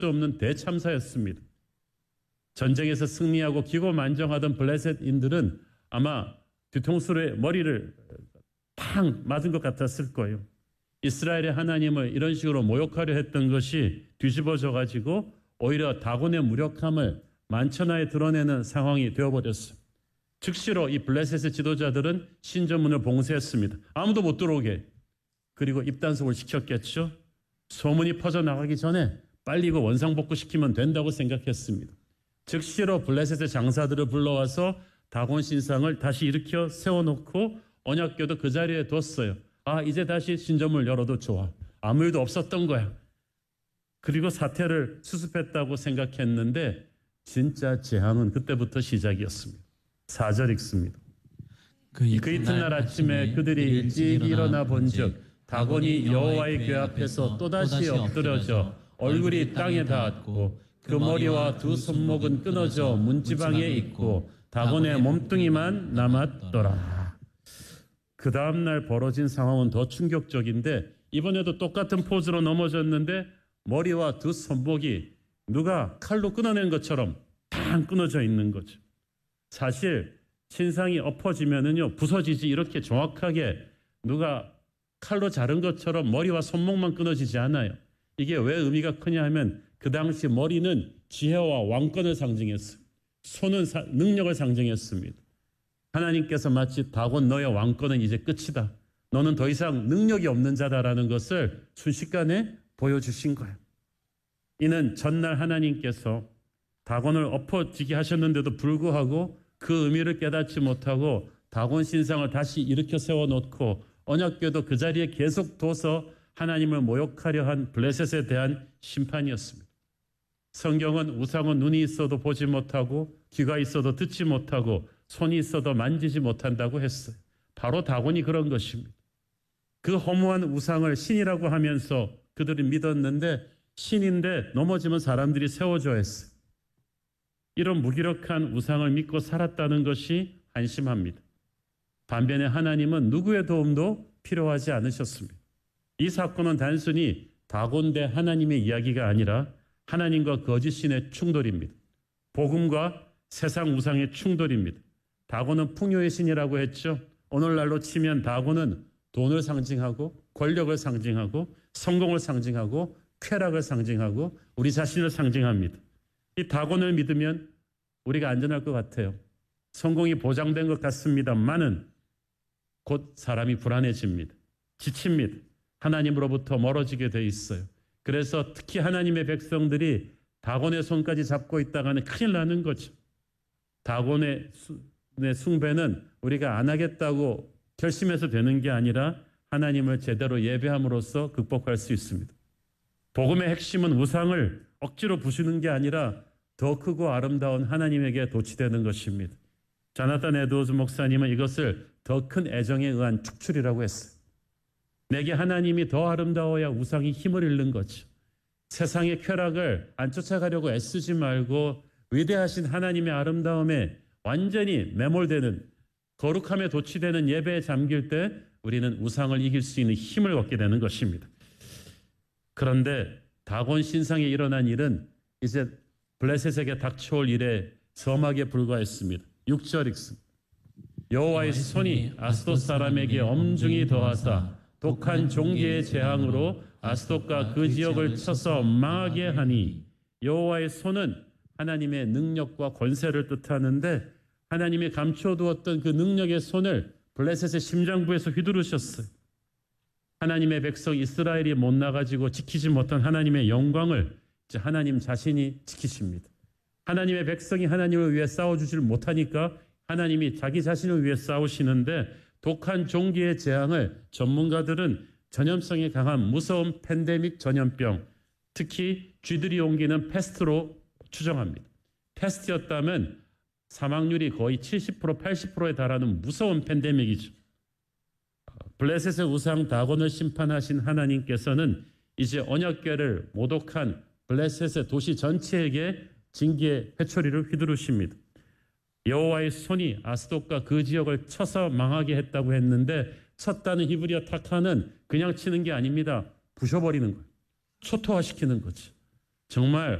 수 없는 대참사였습니다. 전쟁에서 승리하고 기고만장하던 블레셋인들은 아마 뒤통수에 머리를 팡 맞은 것 같았을 거예요. 이스라엘의 하나님을 이런 식으로 모욕하려 했던 것이 뒤집어져 가지고 오히려 다곤의 무력함을 만천하에 드러내는 상황이 되어버렸어요. 즉시로 이 블레셋의 지도자들은 신전문을 봉쇄했습니다. 아무도 못 들어오게. 그리고 입단속을 시켰겠죠. 소문이 퍼져나가기 전에 빨리 이거 원상복구시키면 된다고 생각했습니다. 즉시로 블레셋의 장사들을 불러와서 다곤 신상을 다시 일으켜 세워놓고 언약궤도 그 자리에 뒀어요. 아, 이제 다시 신전문을 열어도 좋아. 아무 일도 없었던 거야. 그리고 사태를 수습했다고 생각했는데 진짜 재앙은 그때부터 시작이었습니다. 4절 읽습니다. 그 이튿날 아침에 그들이 일찍 일어나 본즉 다곤이 여호와의 궤 앞에서 또다시 엎드려져 얼굴이 땅에 닿았고 그 머리와 두 손목은 끊어져 문지방에 있고 다곤의 몸뚱이만 남았더라. 그 다음날 벌어진 상황은 더 충격적인데 이번에도 똑같은 포즈로 넘어졌는데 머리와 두 손목이 누가 칼로 끊어낸 것처럼 탕 끊어져 있는 거죠. 사실 신상이 엎어지면은요 부서지지 이렇게 정확하게 누가 칼로 자른 것처럼 머리와 손목만 끊어지지 않아요. 이게 왜 의미가 크냐 하면 그 당시 머리는 지혜와 왕권을 상징했어요. 손은 능력을 상징했습니다. 하나님께서 마치 다곤 너의 왕권은 이제 끝이다. 너는 더 이상 능력이 없는 자다라는 것을 순식간에 보여주신 거예요. 이는 전날 하나님께서 다곤을 엎어지게 하셨는데도 불구하고 그 의미를 깨닫지 못하고 다곤 신상을 다시 일으켜 세워놓고 언약궤도 그 자리에 계속 둬서 하나님을 모욕하려 한 블레셋에 대한 심판이었습니다. 성경은 우상은 눈이 있어도 보지 못하고 귀가 있어도 듣지 못하고 손이 있어도 만지지 못한다고 했어요. 바로 다곤이 그런 것입니다. 그 허무한 우상을 신이라고 하면서 그들이 믿었는데 신인데 넘어지면 사람들이 세워줘야 했어요. 이런 무기력한 우상을 믿고 살았다는 것이 한심합니다. 반면에 하나님은 누구의 도움도 필요하지 않으셨습니다. 이 사건은 단순히 다곤 대 하나님의 이야기가 아니라 하나님과 거짓신의 충돌입니다. 복음과 세상 우상의 충돌입니다. 다곤은 풍요의 신이라고 했죠. 오늘날로 치면 다곤은 돈을 상징하고 권력을 상징하고 성공을 상징하고 쾌락을 상징하고 우리 자신을 상징합니다. 이 다곤을 믿으면 우리가 안전할 것 같아요. 성공이 보장된 것 같습니다만은 곧 사람이 불안해집니다. 지칩니다. 하나님으로부터 멀어지게 돼 있어요. 그래서 특히 하나님의 백성들이 다곤의 손까지 잡고 있다가는 큰일 나는 거죠. 다곤의 숭배는 우리가 안 하겠다고 결심해서 되는 게 아니라 하나님을 제대로 예배함으로써 극복할 수 있습니다. 복음의 핵심은 우상을 억지로 부수는 게 아니라 더 크고 아름다운 하나님에게 도취되는 것입니다. 자나단 에드워즈 목사님은 이것을 더 큰 애정에 의한 축출이라고 했어요. 내게 하나님이 더 아름다워야 우상이 힘을 잃는 거죠. 세상의 쾌락을 안 쫓아가려고 애쓰지 말고 위대하신 하나님의 아름다움에 완전히 매몰되는 거룩함에 도취되는 예배에 잠길 때 우리는 우상을 이길 수 있는 힘을 얻게 되는 것입니다. 그런데 다곤 신상에 일어난 일은 이제 블레셋에게 닥쳐올 일에 섬하게 불과했습니다. 6절 읽습니다. 여호와의 손이 아스돗 사람에게 엄중히 더하사 독한 종기의 재앙으로 아스돗과 그 지역을 쳐서 망하게 하니 여호와의 손은 하나님의 능력과 권세를 뜻하는데 하나님이 감춰두었던 그 능력의 손을 블레셋의 심장부에서 휘두르셨어요. 하나님의 백성 이스라엘이 못 나가지고 지키지 못한 하나님의 영광을 이제 하나님 자신이 지키십니다. 하나님의 백성이 하나님을 위해 싸워주질 못하니까 하나님이 자기 자신을 위해 싸우시는데 독한 종기의 재앙을 전문가들은 전염성이 강한 무서운 팬데믹 전염병, 특히 쥐들이 옮기는 패스트로 추정합니다. 패스트였다면 사망률이 거의 70%, 80%에 달하는 무서운 팬데믹이죠. 블레셋의 우상 다곤을 심판하신 하나님께서는 이제 언약궤를 모독한 블레셋의 도시 전체에게 징계의 회초리를 휘두르십니다. 여호와의 손이 아스돗과 그 지역을 쳐서 망하게 했다고 했는데 쳤다는 히브리어 타카는 그냥 치는 게 아닙니다. 부셔버리는 거예요. 초토화시키는 거죠. 정말